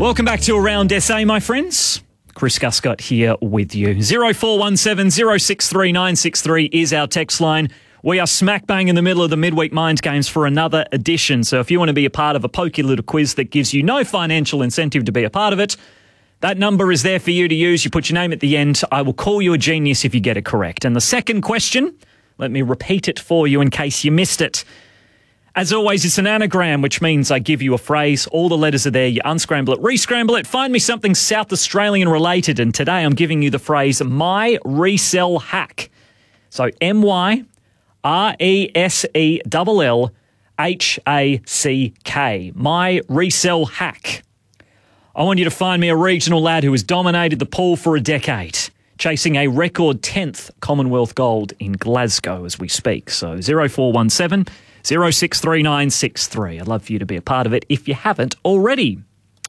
Welcome back to Around SA, my friends. Chris Guscott here with you. 0417 063 963 is our text line. We are smack bang in the middle of the midweek Mind Games for another edition. So if you want to be a part of a pokey little quiz that gives you no financial incentive to be a part of it, that number is there for you to use. You put your name at the end. I will call you a genius if you get it correct. And the second question, let me repeat it for you in case you missed it. As always, it's an anagram, which means I give you a phrase. All the letters are there. You unscramble it, rescramble it. Find me something South Australian related. And today I'm giving you the phrase My Resell Hack. So MyResellHack. My Resell Hack. I want you to find me a regional lad who has dominated the pool for a decade, chasing a record 10th Commonwealth gold in Glasgow as we speak. So 0417 063 963. I'd love for you to be a part of it if you haven't already.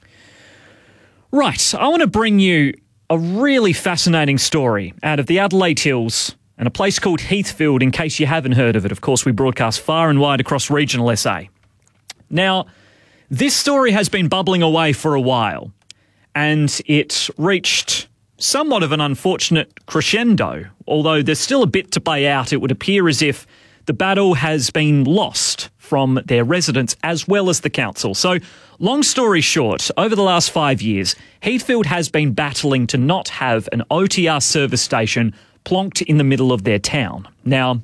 Right, I want to bring you a really fascinating story out of the Adelaide Hills and a place called Heathfield, in case you haven't heard of it. Of course, we broadcast far and wide across regional SA. Now, this story has been bubbling away for a while, and it reached somewhat of an unfortunate crescendo. Although there's still a bit to play out, it would appear as if the battle has been lost from their residents as well as the council. So, long story short, over the last 5 years, Heathfield has been battling to not have an OTR service station plonked in the middle of their town. Now,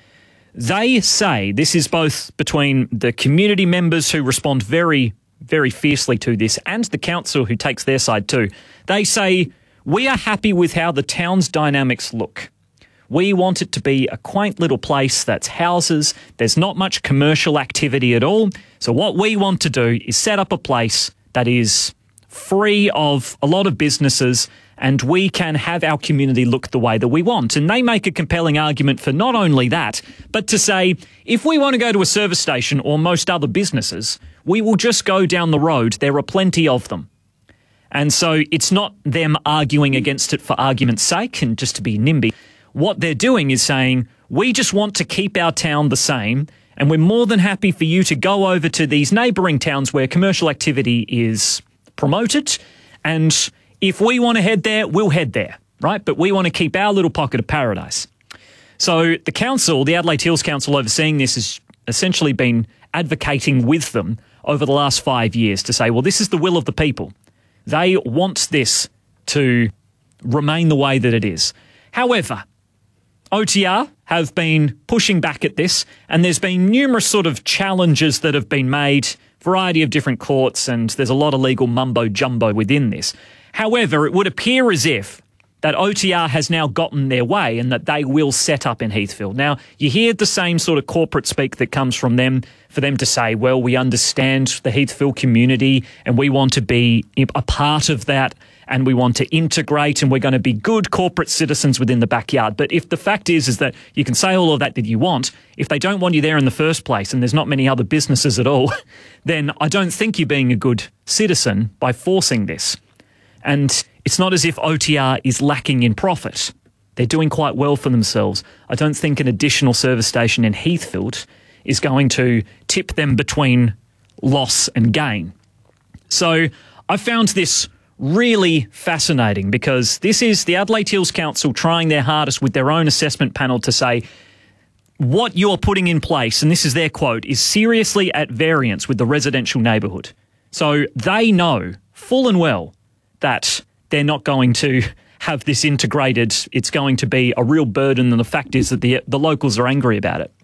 they say this is both between the community members who respond very, very fiercely to this and the council who takes their side too. They say, we are happy with how the town's dynamics look. We want it to be a quaint little place that's houses. There's not much commercial activity at all. So what we want to do is set up a place that is free of a lot of businesses, and we can have our community look the way that we want. And they make a compelling argument for not only that, but to say, if we want to go to a service station or most other businesses, we will just go down the road. There are plenty of them. And so it's not them arguing against it for argument's sake and just to be NIMBY. What they're doing is saying, we just want to keep our town the same, and we're more than happy for you to go over to these neighbouring towns where commercial activity is promoted, and if we want to head there, we'll head there, right? But we want to keep our little pocket of paradise. So the council, the Adelaide Hills Council overseeing this, has essentially been advocating with them over the last 5 years to say, well, this is the will of the people. They want this to remain the way that it is. However, OTR have been pushing back at this, and there's been numerous sort of challenges that have been made, variety of different courts, and there's a lot of legal mumbo-jumbo within this. However, it would appear as if that OTR has now gotten their way and that they will set up in Heathfield. Now, you hear the same sort of corporate speak that comes from them for them to say, well, we understand the Heathfield community and we want to be a part of that and we want to integrate and we're going to be good corporate citizens within the backyard. But if the fact is that you can say all of that you want, if they don't want you there in the first place and there's not many other businesses at all, then I don't think you're being a good citizen by forcing this. And it's not as if OTR is lacking in profit. They're doing quite well for themselves. I don't think an additional service station in Heathfield is going to tip them between loss and gain. So I found this really fascinating because this is the Adelaide Hills Council trying their hardest with their own assessment panel to say what you're putting in place, and this is their quote, is seriously at variance with the residential neighbourhood. So they know full and well that they're not going to have this integrated. It's going to be a real burden, and the fact is that the locals are angry about it.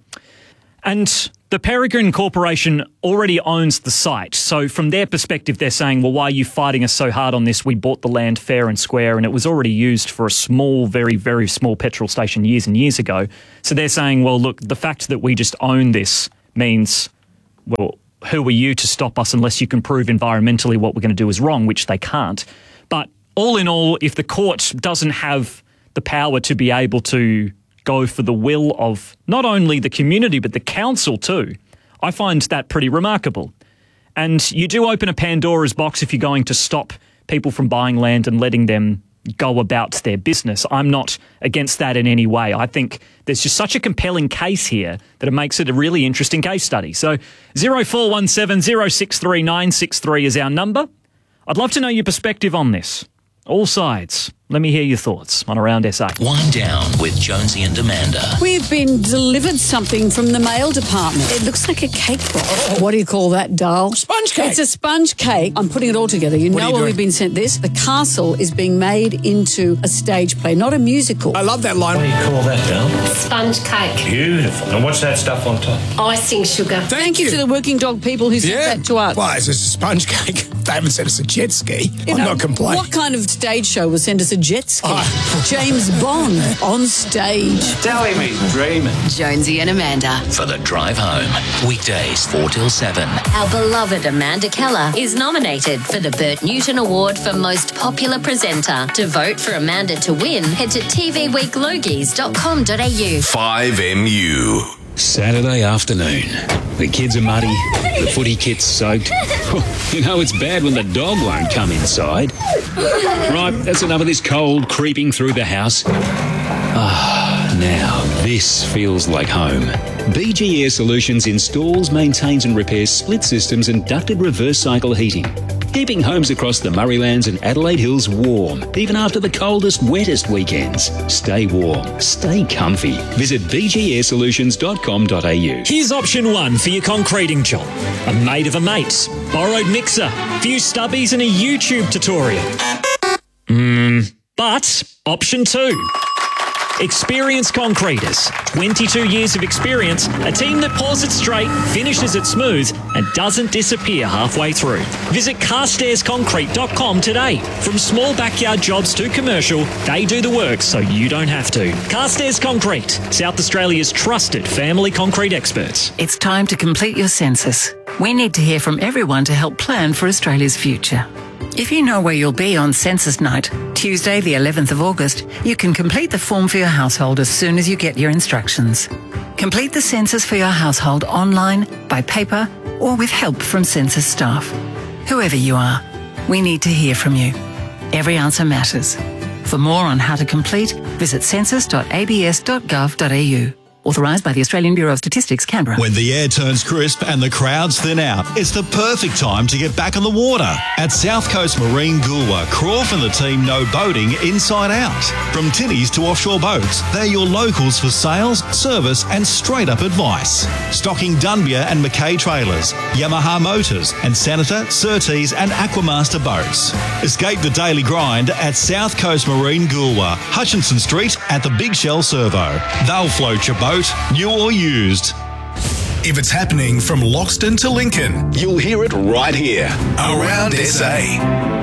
And the Peregrine Corporation already owns the site. So from their perspective, they're saying, well, why are you fighting us so hard on this? We bought the land fair and square and it was already used for a small, very, very small petrol station years and years ago. So they're saying, well, look, the fact that we just own this means, well, who are you to stop us unless you can prove environmentally what we're going to do is wrong, which they can't. But all in all, if the court doesn't have the power to be able to go for the will of not only the community but the council too, I find that pretty remarkable. And you do open a Pandora's box if you're going to stop people from buying land and letting them go about their business. I'm not against that in any way. I think there's just such a compelling case here that it makes it a really interesting case study. So 0417 063 963 is our number. I'd love to know your perspective on this. All sides. Let me hear your thoughts on Around SA. Wind Down with Jonesy and Amanda. We've been delivered something from the mail department. It looks like a cake box. Oh. What do you call that, Dale? Sponge cake. It's a sponge cake. I'm putting it all together. You know where we've been sent this? The castle is being made into a stage play, not a musical. I love that line. What do you call that, Dale? Sponge cake. Beautiful. And what's that stuff on top? Icing sugar. Thank you to the working dog people who sent that to us. Well, it's a sponge cake. They haven't sent us a jet ski. I'm not complaining. What kind of stage show will send us a jet ski? James Bond on stage. Telling me, dreaming. Jonesy and Amanda. For the drive home. Weekdays 4 till 7. Our beloved Amanda Keller is nominated for the Bert Newton Award for Most Popular Presenter. To vote for Amanda to win, head to tvweeklogies.com.au. 5MU. Saturday afternoon. The kids are muddy, the footy kit's soaked. You know it's bad when the dog won't come inside. Right, that's enough of this cold creeping through the house. Now this feels like home. BG Air Solutions installs, maintains and repairs split systems and ducted reverse cycle heating, keeping homes across the Murraylands and Adelaide Hills warm, even after the coldest, wettest weekends. Stay warm, stay comfy. Visit bgarsolutions.com.au. Here's option 1 for your concreting job. A mate of a mate, borrowed mixer, few stubbies and a YouTube tutorial. But option 2. Experienced concreters, 22 years of experience, a team that pours it straight, finishes it smooth, and doesn't disappear halfway through. Visit carstairsconcrete.com today. From small backyard jobs to commercial, they do the work so you don't have to. Carstairs Concrete, South Australia's trusted family concrete experts. It's time to complete your census. We need to hear from everyone to help plan for Australia's future. If you know where you'll be on census night, Tuesday the 11th of August, you can complete the form for your household as soon as you get your instructions. Complete the census for your household online, by paper, or with help from census staff. Whoever you are, we need to hear from you. Every answer matters. For more on how to complete, visit census.abs.gov.au. Authorised by the Australian Bureau of Statistics, Canberra. When the air turns crisp and the crowds thin out, it's the perfect time to get back on the water. At South Coast Marine Goolwa, Croft and the team know boating inside out. From tinnies to offshore boats, they're your locals for sales, service and straight-up advice. Stocking Dunbia and Mackay trailers, Yamaha motors and Senator, Surtees and Aquamaster boats. Escape the daily grind at South Coast Marine Goolwa, Hutchinson Street at the Big Shell Servo. They'll float your boat, new or used. If it's happening from Loxton to Lincoln, You'll hear it right here. Around SA.